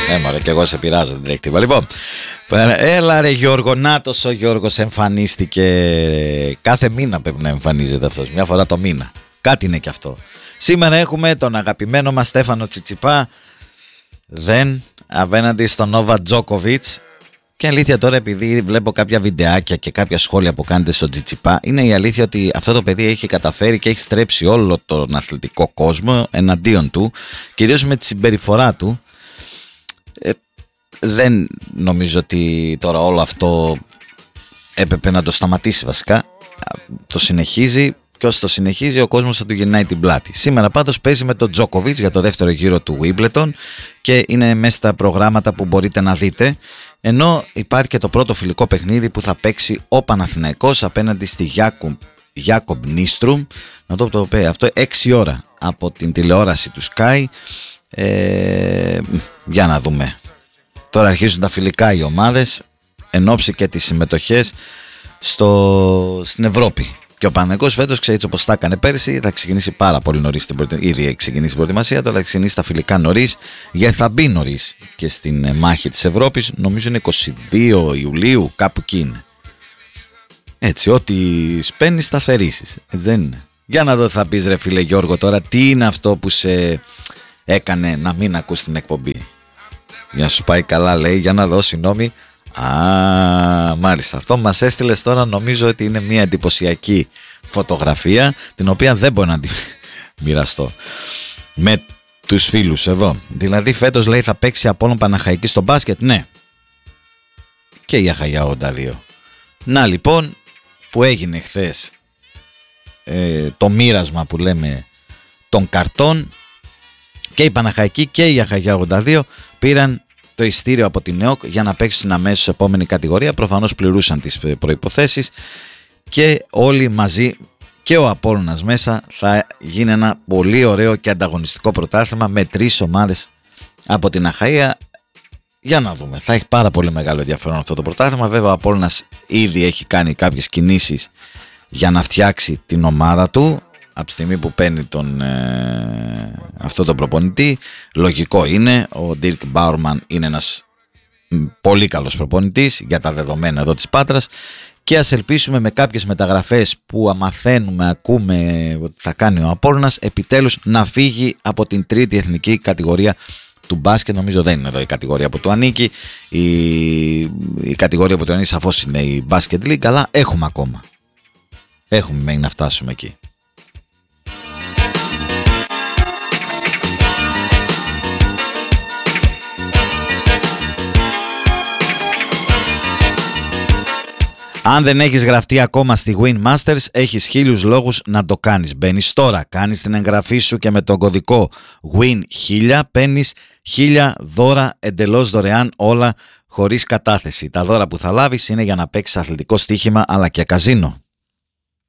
Μωρέ, και εγώ σε πειράζω, δεν τρέχει τίποτα. Λοιπόν, έλα ρε Γιώργο, νάτος ο Γιώργος εμφανίστηκε. Κάθε μήνα πρέπει να εμφανίζεται αυτός, μια φορά το μήνα. Κάτι είναι κι αυτό. Σήμερα έχουμε τον αγαπημένο μας Στέφανο Τσιτσιπά απέναντι στον Νόβακ Τζόκοβιτς. Και αλήθεια τώρα, επειδή βλέπω κάποια βιντεάκια και κάποια σχόλια που κάνετε στον Τσιτσιπά, είναι η αλήθεια ότι αυτό το παιδί έχει καταφέρει και έχει στρέψει όλο τον αθλητικό κόσμο εναντίον του, κυρίως με τη συμπεριφορά του. Δεν νομίζω ότι τώρα όλο αυτό έπρεπε να το σταματήσει βασικά. Το συνεχίζει και όσο το συνεχίζει ο κόσμος θα του γυρνάει την πλάτη. Σήμερα πάντως παίζει με τον Τζόκοβιτς για το δεύτερο γύρο του Wimbledon και είναι μέσα στα προγράμματα που μπορείτε να δείτε. Ενώ υπάρχει και το πρώτο φιλικό παιχνίδι που θα παίξει ο Παναθηναϊκός απέναντι στη Γιάκομπ Νίστρουμ. Να το πω αυτό 6 ώρα από την τηλεόραση του Sky. Για να δούμε. Τώρα αρχίζουν τα φιλικά οι ομάδες εν ώψη και τις συμμετοχές στην Ευρώπη. Και ο Παναθηναϊκός φέτος, ξέρετε όπως τα έκανε πέρσι, θα ξεκινήσει πάρα πολύ νωρίς. Ήδη έχει ξεκινήσει την προετοιμασία, τώρα θα ξεκινήσει τα φιλικά νωρίς, γιατί θα μπει νωρίς και στην μάχη της Ευρώπης. Νομίζω είναι 22 Ιουλίου, κάπου εκεί είναι. Έτσι, ό,τι σπαίνει θα αφαιρίσεις. Έτσι δεν είναι? Για να δω, θα πεις ρε φίλε Γιώργο τώρα, τι είναι αυτό που σε έκανε να μην ακούς την εκπομπή. Για να σου πάει καλά, λέει, για να δω, συγγνώμη. Μάλιστα, αυτό μας έστειλες τώρα, νομίζω ότι είναι μια εντυπωσιακή φωτογραφία, την οποία δεν μπορώ να τη μοιραστώ με τους φίλους εδώ. Δηλαδή φέτος, λέει, θα παίξει Απόλλων Παναχαϊκή στο μπάσκετ. Ναι, και η Αχαγιά 82. Να λοιπόν, που έγινε χθες το μοίρασμα που λέμε των καρτών, και η Παναχαϊκή και η Αχαγιά 82 πήραν το ειστήριο από την ΕΟΚ για να παίξουν αμέσως επόμενη κατηγορία. Προφανώς πληρούσαν τις προϋποθέσεις και όλοι μαζί, και ο Απόλλωνας μέσα, θα γίνει ένα πολύ ωραίο και ανταγωνιστικό πρωτάθλημα με 3 ομάδες από την Αχαΐα. Για να δούμε, θα έχει πάρα πολύ μεγάλο ενδιαφέρον αυτό το πρωτάθλημα. Βέβαια ο Απόλλωνας ήδη έχει κάνει κάποιες κινήσεις για να φτιάξει την ομάδα του από τη στιγμή που παίρνει αυτό τον προπονητή. Λογικό είναι, ο Dirk Bauerman είναι ένας πολύ καλός προπονητής για τα δεδομένα εδώ της Πάτρας, και ας ελπίσουμε με κάποιες μεταγραφές που μαθαίνουμε, ακούμε ότι θα κάνει ο Απόλλωνας, επιτέλους να φύγει από την τρίτη εθνική κατηγορία του μπάσκετ. Νομίζω δεν είναι εδώ η κατηγορία που του ανήκει. Η κατηγορία που του ανήκει σαφώς είναι η Basket League, αλλά έχουμε ακόμα. Έχουμε μέχρι να φτάσουμε εκεί. Αν δεν έχεις γραφτεί ακόμα στη Win Masters, έχεις 1000 λόγους να το κάνεις. Μπαίνεις τώρα, κάνεις την εγγραφή σου και με τον κωδικό WIN1000 παίρνεις 1000 δώρα εντελώς δωρεάν, όλα χωρίς κατάθεση. Τα δώρα που θα λάβεις είναι για να παίξεις αθλητικό στοίχημα αλλά και καζίνο.